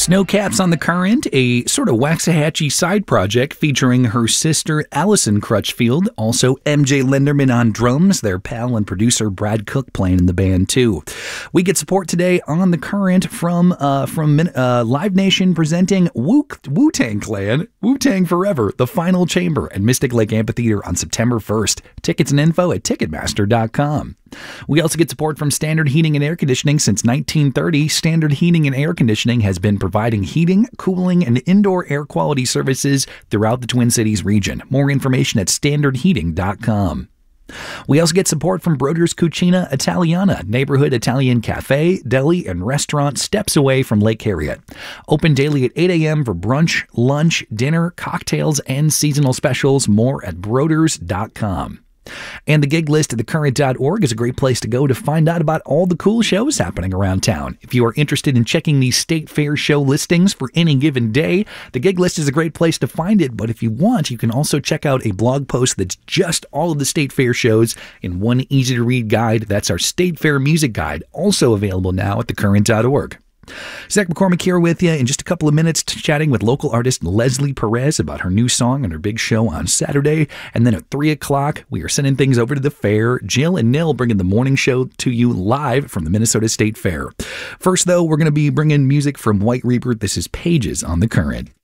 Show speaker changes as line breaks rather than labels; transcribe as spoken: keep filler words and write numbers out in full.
Snowcaps on the Current, a sort of Waxahachie side project featuring her sister Allison Crutchfield, also M J Linderman on drums, their pal and producer Brad Cook playing in the band too. We get support today on the Current from uh, from uh, Live Nation presenting Wu- Wu-Tang Clan, Wu-Tang Forever, The Final Chamber at Mystic Lake Amphitheater on September first. Tickets and info at Ticketmaster dot com. We also get support from Standard Heating and Air Conditioning. Since nineteen thirty, Standard Heating and Air Conditioning has been providing heating, cooling, and indoor air quality services throughout the Twin Cities region. More information at Standard Heating dot com. We also get support from Broder's Cucina Italiana, neighborhood Italian cafe, deli, and restaurant steps away from Lake Harriet. Open daily at eight a.m. for brunch, lunch, dinner, cocktails, and seasonal specials. More at Broders dot com. And the gig list at the current dot org is a great place to go to find out about all the cool shows happening around town. If you are interested in checking these state fair show listings for any given day, the gig list is a great place to find it. But if you want, you can also check out a blog post that's just all of the state fair shows in one easy-to-read guide. That's our State Fair Music Guide, also available now at the current dot org. Zach McCormick here with you in just a couple of minutes, chatting with local artist Leslie Perez about her new song and her big show on Saturday. And then at three o'clock, we are sending things over to the fair. Jill and Nil bringing the morning show to you live from the Minnesota State Fair. First, though, we're going to be bringing music from White Reaper. This is Pages on the Current.